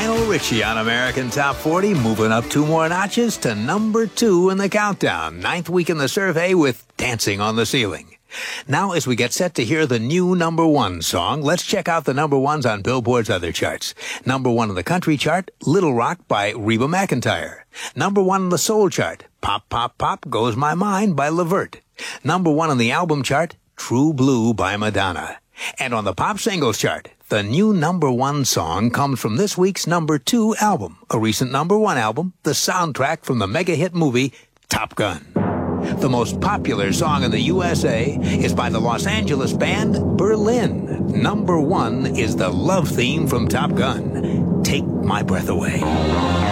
Lionel Richie on American Top 40, moving up 2 more notches to number 2 in the countdown. 9th week in the survey with Dancing on the Ceiling. Now, as we get set to hear the new number 1 song, let's check out the number 1s on Billboard's other charts. Number 1 in the country chart, Little Rock by Reba McEntire. Number 1 in the soul chart, Pop, Pop, Pop Goes My Mind by LeVert. Number 1 on the album chart, True Blue by Madonna. And on the pop singles chart, the new number 1 song comes from this week's number 2 album, a recent number 1 album, the soundtrack from the mega-hit movie Top Gun. The most popular song in the USA is by the Los Angeles band Berlin. Number 1 is the love theme from Top Gun, Take My Breath Away.